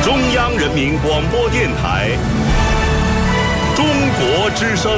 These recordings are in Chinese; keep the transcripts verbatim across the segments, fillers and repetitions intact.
中央人民广播电台中国之声。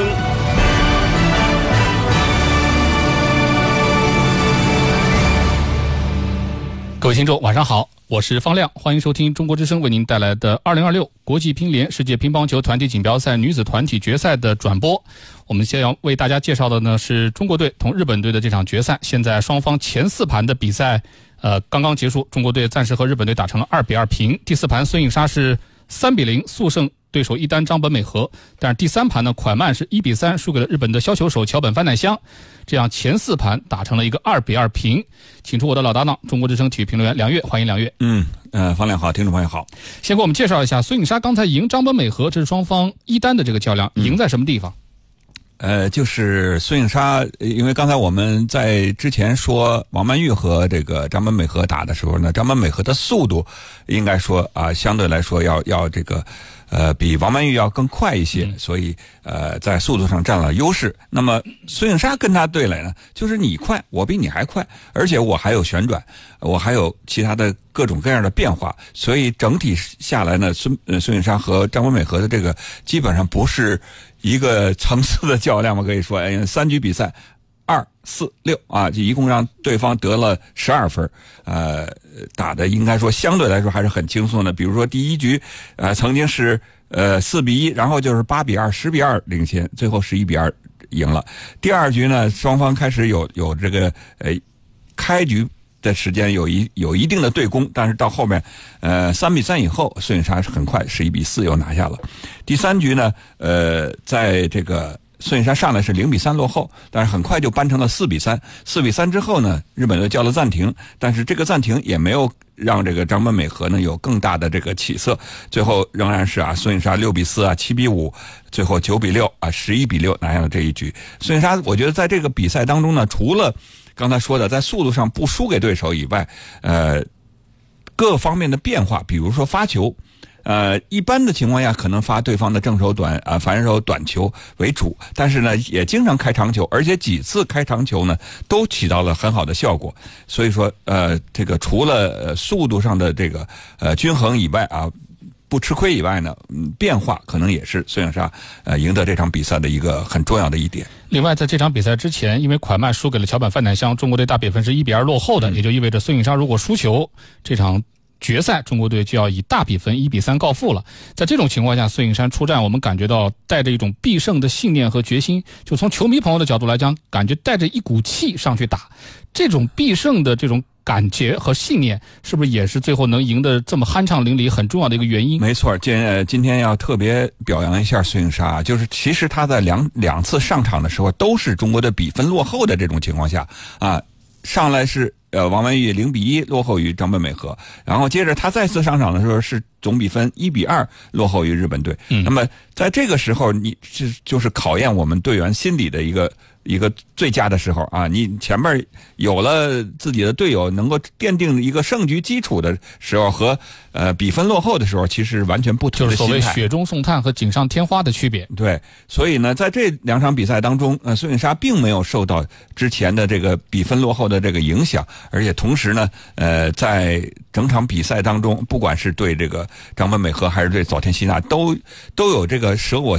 各位听众晚上好，我是方亮，欢迎收听中国之声为您带来的二零二六国际乒联世界乒乓球团体锦标赛女子团体决赛的转播。我们先要为大家介绍的呢是中国队同日本队的这场决赛，现在双方前四盘的比赛呃刚刚结束，中国队暂时和日本队打成了二比二平。第四盘孙颖莎是三比零速胜对手一单张本美和，但是第三盘呢，蒯曼是一比三输给了日本的削球手桥本帆奈香，这样前四盘打成了一个二比二平。请出我的老搭档，中国之声体育评论员梁越，欢迎梁越。 嗯，呃，方亮好，听众朋友好。 先给我们介绍一下孙颖莎刚才赢张本美和，这是双方一单的这个较量，赢在什么地方？ 呃，就是孙颖莎，因为刚才我们在之前说王曼玉和这个张本美和打的时候呢，张本美和的速度应该说啊，相对来说要要这个呃比王曼玉要更快一些，所以呃在速度上占了优势。那么孙颖莎跟他对垒呢，就是你快，我比你还快，而且我还有旋转，我还有其他的各种各样的变化，所以整体下来呢，孙呃孙颖莎和张本美和的这个基本上不是一个层次的较量嘛，可以说，哎，三局比赛，二四六啊，就一共让对方得了十二分，呃，打的应该说相对来说还是很轻松的。比如说第一局，呃，曾经是呃四比一，然后就是八比二、十比二领先，最后十一比二赢了。第二局呢，双方开始有有这个呃开局的时间有一有一定的对攻，但是到后面，呃，三比三以后，孙颖莎是很快十一比四又拿下了。第三局呢，呃，在这个孙颖莎上来是零比三落后，但是很快就扳成了四比三。四比三之后呢，日本队叫了暂停，但是这个暂停也没有让这个张本美和呢有更大的这个起色，最后仍然是啊孙颖莎六比四啊七比五，最后九比六啊十一比六拿下了这一局。孙颖莎我觉得在这个比赛当中呢，除了刚才说的在速度上不输给对手以外，呃，各方面的变化，比如说发球，呃，一般的情况下可能发对方的正手短啊、反手短球为主，但是呢也经常开长球，而且几次开长球呢都起到了很好的效果。所以说，呃，这个除了、呃、速度上的这个呃均衡以外啊，不吃亏以外呢，嗯，变化可能也是孙颖莎呃赢得这场比赛的一个很重要的一点。 另外，在这场比赛之前，因为蒯曼输给了桥本帆奈香，中国队大比分是一比二落后的，也就意味着孙颖莎如果输球，这场决赛中国队就要以大比分一比三告负了。在这种情况下，孙颖莎出战，我们感觉到带着一种必胜的信念和决心，就从球迷朋友的角度来讲，感觉带着一股气上去打，这种必胜的这种感觉和信念，是不是也是最后能赢得这么酣畅淋漓很重要的一个原因？ 没错，今呃今天要特别表扬一下孙颖莎，就是其实她在两两次上场的时候都是中国的比分落后的这种情况下啊，上来是呃王曼玉零比一落后于张本美和，然后接着她再次上场的时候是总比分一比二落后于日本队。嗯，那么在这个时候，你是就是考验我们队员心理的一个。一个最佳的时候啊，你前面有了自己的队友能够奠定一个胜局基础的时候，和呃比分落后的时候，其实完全不同的心态， 就是所谓雪中送炭和锦上添花的区别。 对，所以呢，在这两场比赛当中，呃，孙颖莎并没有受到之前的这个比分落后的这个影响，而且同时呢，呃，在整场比赛当中，不管是对这个张本美和还是对早田希娜，都都有这个舍我